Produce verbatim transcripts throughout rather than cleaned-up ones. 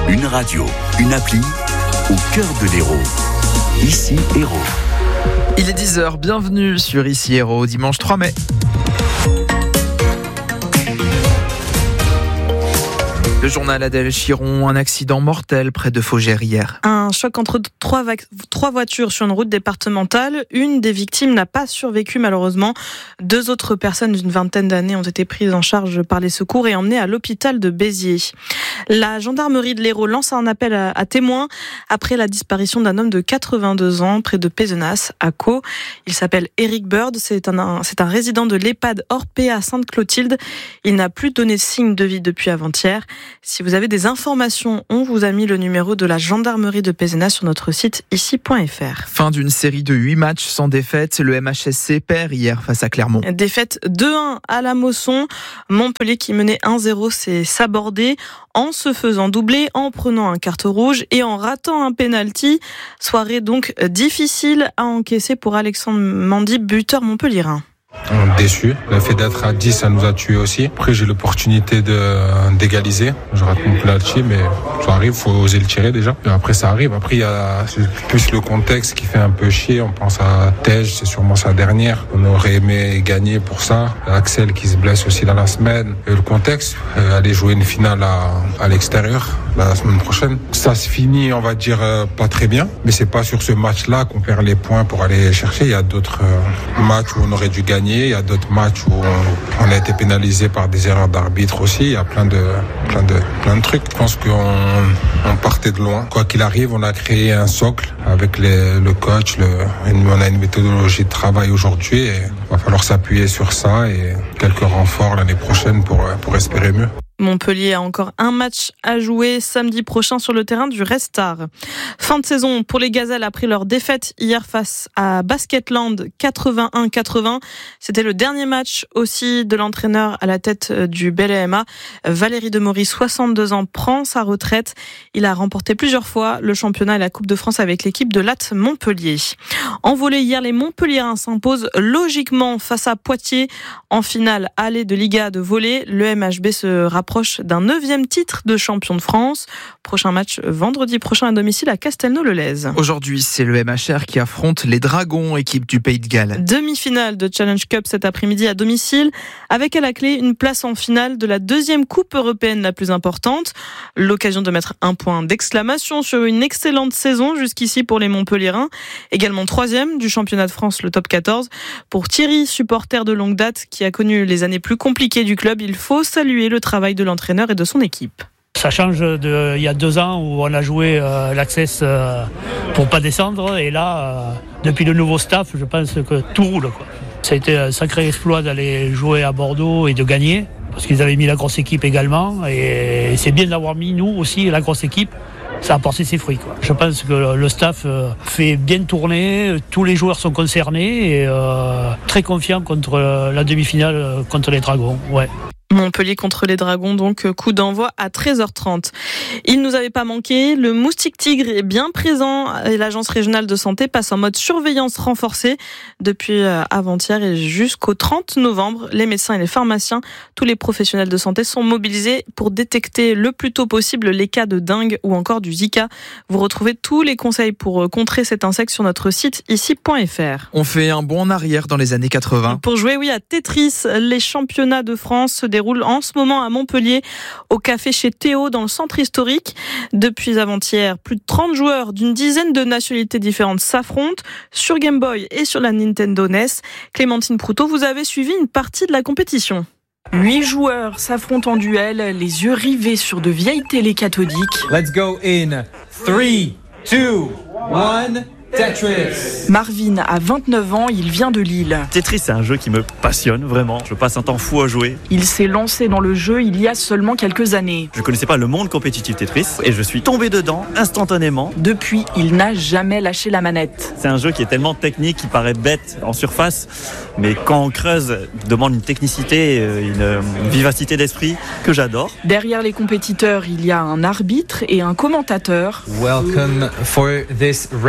Une radio, une appli, au cœur de l'Hérault. Ici Hérault. Il est dix heures, bienvenue sur Ici Hérault, dimanche trois mai. Le journal Adèle Chiron, un accident mortel près de Faugères hier. Un choc entre trois, va- trois voitures sur une route départementale. Une des victimes n'a pas survécu malheureusement. Deux autres personnes d'une vingtaine d'années ont été prises en charge par les secours et emmenées à l'hôpital de Béziers. La gendarmerie de l'Hérault lance un appel à, à témoins après la disparition d'un homme de quatre-vingt-deux ans près de Pézenas, à Caux. Il s'appelle Eric Bird, c'est un, un, c'est un résident de l'EHPAD Orpea à Sainte-Clotilde. Il n'a plus donné signe de vie depuis avant-hier. Si vous avez des informations, on vous a mis le numéro de la gendarmerie de Pézenas sur notre site ici point f r. Fin d'une série de huit matchs sans défaite, le M H S C perd hier face à Clermont. Défaite deux un à la Mosson. Montpellier qui menait un zéro s'est sabordé en se faisant doubler, en prenant un carton rouge et en ratant un penalty. Soirée donc difficile à encaisser pour Alexandre Mandy, buteur montpelliérain. Déçu. Le fait d'être à dix, ça nous a tués aussi. Après, j'ai l'opportunité de, d'égaliser. Je rate mon penalty, mais ça arrive, faut oser le tirer déjà. Et après, ça arrive. Après, il y a c'est plus le contexte qui fait un peu chier. On pense à Tej, c'est sûrement sa dernière. On aurait aimé gagner pour ça. Axel qui se blesse aussi dans la semaine. Et le contexte, euh, aller jouer une finale à, à l'extérieur la semaine prochaine. Ça se finit, on va dire, euh, pas très bien. Mais c'est pas sur ce match-là qu'on perd les points pour aller chercher. Il y a d'autres euh, matchs où on aurait dû gagner. Il y a d'autres matchs où on, on a été pénalisé par des erreurs d'arbitre aussi. Il y a plein de, plein de, plein de trucs. Je pense qu'on on partait de loin. Quoi qu'il arrive, on a créé un socle avec les, le coach. Le, on a une méthodologie de travail aujourd'hui et il va falloir s'appuyer sur ça et quelques renforts l'année prochaine pour, pour espérer mieux. Montpellier a encore un match à jouer samedi prochain sur le terrain du Restart. Fin de saison pour les Gazelles après leur défaite hier face à Basketland quatre-vingt-un quatre-vingts. C'était le dernier match aussi de l'entraîneur à la tête du Bel M A. Valérie Demory, soixante-deux ans, prend sa retraite. Il a remporté plusieurs fois le championnat et la Coupe de France avec l'équipe de L A T Montpellier. En volley hier, les Montpelliérains s'imposent logiquement face à Poitiers en finale allée de Liga de volley. Le M H B se rapproche proche d'un neuvième titre de champion de France. Prochain match vendredi prochain à domicile à Castelnau-le-Lez. Aujourd'hui, c'est le M H R qui affronte les Dragons, équipe du Pays de Galles. Demi-finale de Challenge Cup cet après-midi à domicile, avec à la clé une place en finale de la deuxième coupe européenne la plus importante. L'occasion de mettre un point d'exclamation sur une excellente saison jusqu'ici pour les Montpelliérains. Également troisième du championnat de France, le top quatorze. Pour Thierry, supporter de longue date qui a connu les années plus compliquées du club, il faut saluer le travail de l'entraîneur et de son équipe. Ça change de il y a deux ans où on a joué euh, l'Access euh, pour pas descendre et là, euh, depuis le nouveau staff, je pense que tout roule, quoi. Ça a été un sacré exploit d'aller jouer à Bordeaux et de gagner parce qu'ils avaient mis la grosse équipe également et c'est bien d'avoir mis nous aussi la grosse équipe. Ça a porté ses fruits, quoi. Je pense que le staff fait bien tourner, tous les joueurs sont concernés et euh, très confiants contre la demi-finale contre les Dragons. Ouais. Montpellier contre les Dragons, donc coup d'envoi à treize heures trente. Il nous avait pas manqué, le moustique tigre est bien présent et l'agence régionale de santé passe en mode surveillance renforcée depuis avant-hier et jusqu'au trente novembre. Les médecins et les pharmaciens, tous les professionnels de santé sont mobilisés pour détecter le plus tôt possible les cas de dengue ou encore du Zika. Vous retrouvez tous les conseils pour contrer cet insecte sur notre site ici point f r. On fait un bond en arrière dans les années quatre-vingts. Pour jouer, oui, à Tetris, les championnats de France se déroule en ce moment à Montpellier, au café chez Théo, dans le centre historique. Depuis avant-hier, plus de trente joueurs d'une dizaine de nationalités différentes s'affrontent sur Game Boy et sur la Nintendo N E S. Clémentine Proutot, vous avez suivi une partie de la compétition. Huit joueurs s'affrontent en duel, les yeux rivés sur de vieilles télés cathodiques. Let's go in three, two, one... Tetris. Marvin a vingt-neuf ans, il vient de Lille. Tetris, c'est un jeu qui me passionne vraiment. Je passe un temps fou à jouer. Il s'est lancé dans le jeu il y a seulement quelques années. Je connaissais pas le monde compétitif Tetris et je suis tombé dedans instantanément. Depuis, il n'a jamais lâché la manette. C'est un jeu qui est tellement technique, qui paraît bête en surface, mais quand on creuse, demande une technicité, une, une vivacité d'esprit que j'adore. Derrière les compétiteurs, il y a un arbitre et un commentateur. Welcome for this round two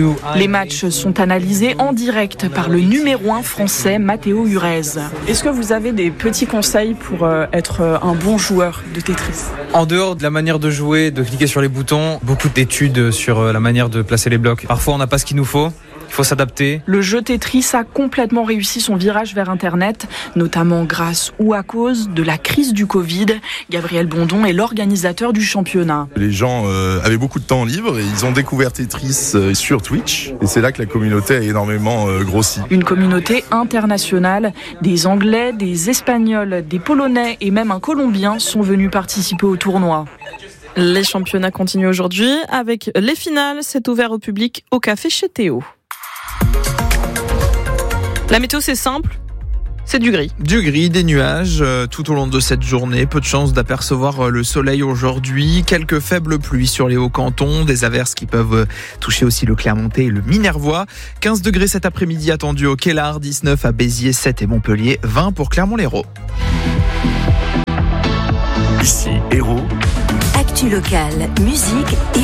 Les matchs sont analysés en direct par le numéro un français Matteo Urez. Est-ce que vous avez des petits conseils pour être un bon joueur de Tetris ? En dehors de la manière de jouer, de cliquer sur les boutons, beaucoup d'études sur la manière de placer les blocs. Parfois on n'a pas ce qu'il nous faut. Il faut s'adapter. Le jeu Tetris a complètement réussi son virage vers Internet, notamment grâce ou à cause de la crise du Covid. Gabriel Bondon est l'organisateur du championnat. Les gens euh, avaient beaucoup de temps libre et ils ont découvert Tetris euh, sur Twitch. Et c'est là que la communauté a énormément euh, grossi. Une communauté internationale. Des Anglais, des Espagnols, des Polonais et même un Colombien sont venus participer au tournoi. Les championnats continuent aujourd'hui avec les finales. C'est ouvert au public au café chez Théo. La météo, c'est simple, c'est du gris. Du gris, des nuages euh, tout au long de cette journée. Peu de chance d'apercevoir euh, le soleil aujourd'hui. Quelques faibles pluies sur les hauts cantons. Des averses qui peuvent euh, toucher aussi le Clermontais et le Minervois. quinze degrés cet après-midi attendus au Quélard, dix-neuf à Béziers, sept et Montpellier, vingt pour Clermont-Lérault. Ici, Hérault. Actu locale, musique et